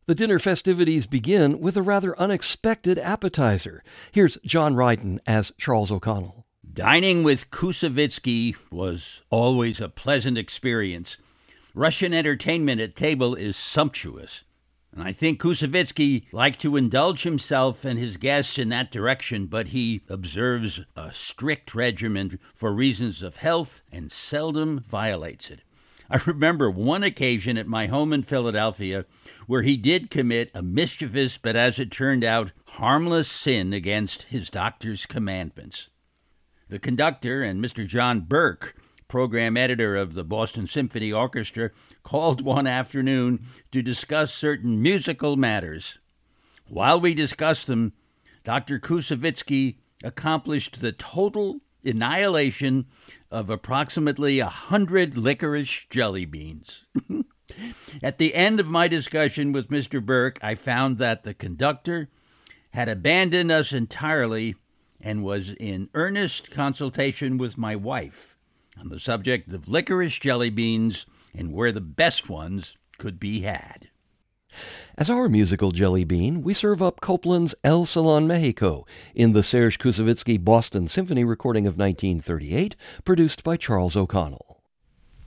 The dinner festivities begin with a rather unexpected appetizer. Here's John Ryden as Charles O'Connell. Dining with Koussevitzky was always a pleasant experience. Russian entertainment at table is sumptuous, and I think Koussevitzky liked to indulge himself and his guests in that direction, but he observes a strict regimen for reasons of health and seldom violates it. I remember one occasion at my home in Philadelphia where he did commit a mischievous, but as it turned out, harmless sin against his doctor's commandments. The conductor and Mr. John Burke, program editor of the Boston Symphony Orchestra, called one afternoon to discuss certain musical matters. While we discussed them, Dr. Koussevitzky accomplished the total annihilation of approximately 100 licorice jelly beans. At the end of my discussion with Mr. Burke, I found that the conductor had abandoned us entirely and was in earnest consultation with my wife on the subject of licorice jelly beans and where the best ones could be had. As our musical jelly bean, we serve up Copland's El Salon Mexico in the Serge Koussevitzky Boston Symphony recording of 1938, produced by Charles O'Connell.